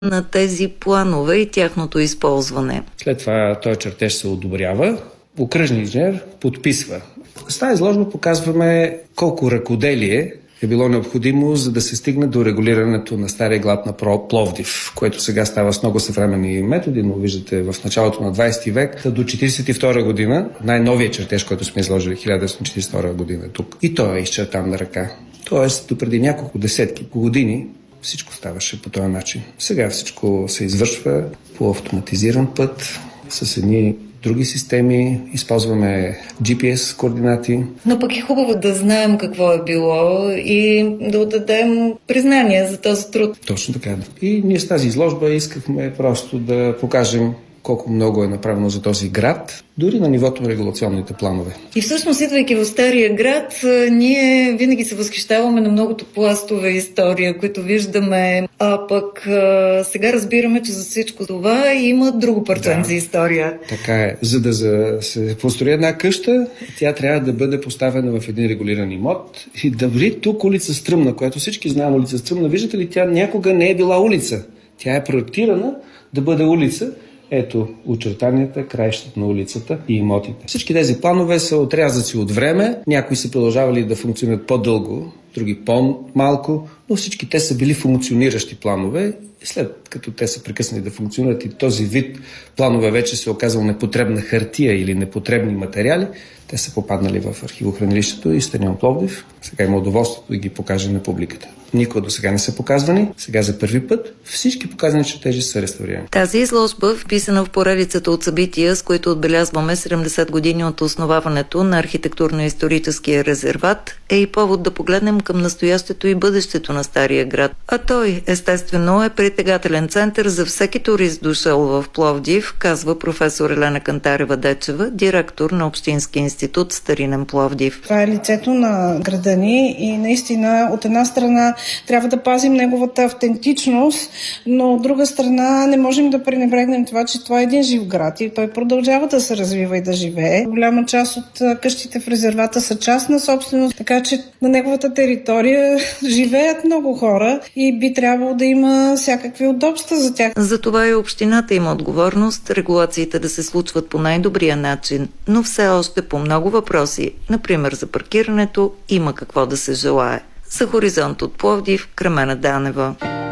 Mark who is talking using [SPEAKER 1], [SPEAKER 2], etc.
[SPEAKER 1] на тези планове и тяхното използване?
[SPEAKER 2] След това този чертеж се одобрява, окръжният инженер подписва. С тази изложба показваме колко ръкоделие е било необходимо, за да се стигне до регулирането на стария град на Пловдив, което сега става с много съвременни методи, но виждате в началото на 20 век до 1942 година, най-новия чертеж, който сме изложили 1942 година тук. И той е изчертан на ръка. Тоест, допреди няколко десетки години всичко ставаше по този начин. Сега всичко се извършва по автоматизиран път, с едни други системи, използваме GPS координати.
[SPEAKER 1] Но пък е хубаво да знаем какво е било и да отдадем признание за този труд.
[SPEAKER 2] Точно така. И ние с тази изложба искахме просто да покажем колко много е направено за този град, дори на нивото на регулационните планове.
[SPEAKER 1] И всъщност, идвайки в Стария град, ние винаги се възхищаваме на многото пластове история, които виждаме, а пък сега разбираме, че за всичко това има друго парченце за история.
[SPEAKER 2] Така е. За да се построи една къща, тя трябва да бъде поставена в един регулиран имот и да ври тук улица Стръмна, която всички знаем улица Стръмна. Виждате ли, тя някога не е била улица. Тя е проектирана да бъде улица. Ето очертанията, краищата на улицата и имотите. Всички тези планове са отрязъци от време. Някои са продължавали да функционират по-дълго, други по-малко, но всички те са били функциониращи планове. И след като те са прекъснали да функционират и този вид планове вече се оказал непотребна хартия или непотребни материали, те са попаднали в архивохранилището и Стадион Пловдив. Сега има удоволствието да ги покаже на публиката. Никога до сега не са показвани. Сега за първи път всички показани чертежи са реставрирани.
[SPEAKER 1] Тази изложба, вписана в поредицата от събития, с които отбелязваме 70 години от основаването на архитектурно-историческия резерват, е и повод да погледнем към настоящето и бъдещето на Стария град. А той, естествено, е притегателен център за всеки турист дошъл в Пловдив, казва професор Елена Кантарева-Дечева, директор на Общински институт Старинен Пловдив.
[SPEAKER 3] Това е лицето на града ни и наистина от една страна трябва да пазим неговата автентичност, но от друга страна не можем да пренебрегнем това, че това е един жив град и той продължава да се развива и да живее. Голяма част от къщите в резервата са частна собственост, така че на неговата територия живеят много хора и би трябвало да има всякакви удобства за тях.
[SPEAKER 1] Затова и общината има отговорност регулациите да се случват по най-добрия начин, но все още по много въпроси, например за паркирането, има какво да се желае. За Хоризонт от Пловдив, Кремена Данева.